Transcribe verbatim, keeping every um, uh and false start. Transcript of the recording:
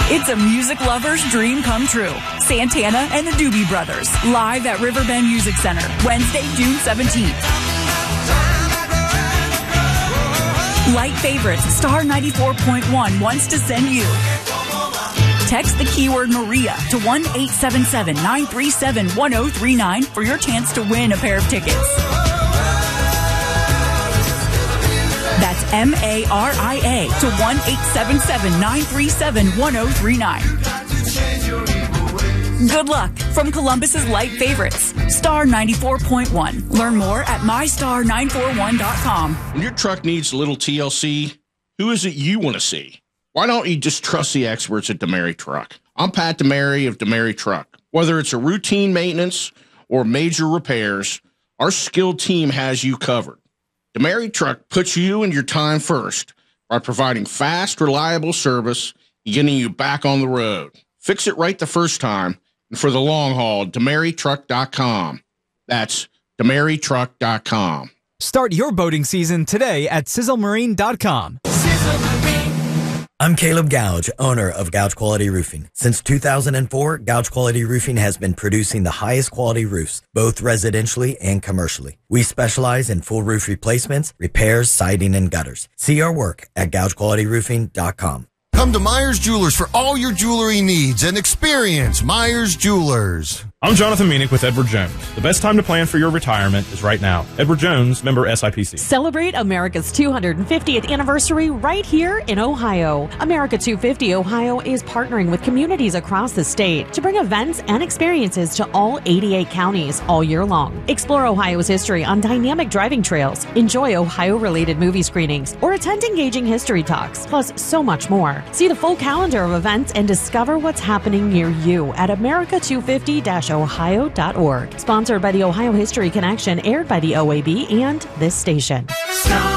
It's a music lover's dream come true. Santana and the Doobie Brothers, live at Riverbend Music Center, Wednesday, June seventeenth. Light Favorites, Star ninety-four point one wants to send you. Text the keyword Maria to one eight seven seven, nine three seven, one zero three nine for your chance to win a pair of tickets. That's M A R I A to one eight seven seven, nine three seven, one zero three nine. Good luck from Columbus's Light Favorites, Star ninety-four point one. Learn more at my star nine four one dot com. When your truck needs a little T L C, who is it you want to see? Why don't you just trust the experts at DeMary Truck? I'm Pat DeMary of DeMary Truck. Whether it's a routine maintenance or major repairs, our skilled team has you covered. DeMary Truck puts you and your time first by providing fast, reliable service, getting you back on the road. Fix it right the first time, and for the long haul, demary truck dot com. That's demary truck dot com. Start your boating season today at sizzle marine dot com. I'm Caleb Gouge, owner of Gouge Quality Roofing. Since two thousand four, Gouge Quality Roofing has been producing the highest quality roofs, both residentially and commercially. We specialize in full roof replacements, repairs, siding, and gutters. See our work at gouge quality roofing dot com. Come to Myers Jewelers for all your jewelry needs and experience Myers Jewelers. I'm Jonathan Meanick with Edward Jones. The best time to plan for your retirement is right now. Edward Jones, member S I P C. Celebrate America's two hundred fiftieth anniversary right here in Ohio. America two fifty Ohio is partnering with communities across the state to bring events and experiences to all eighty-eight counties all year long. Explore Ohio's history on dynamic driving trails, enjoy Ohio-related movie screenings, or attend engaging history talks, plus so much more. See the full calendar of events and discover what's happening near you at america two fifty ohio dot org. Sponsored by the Ohio History Connection, aired by the O A B and this station.